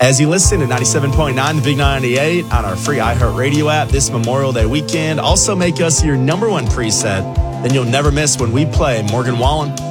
As you listen to 97.9, the Big 98 on our free iHeartRadio app this Memorial Day weekend, also make us your number one preset. Then you'll never miss when we play Morgan Wallen.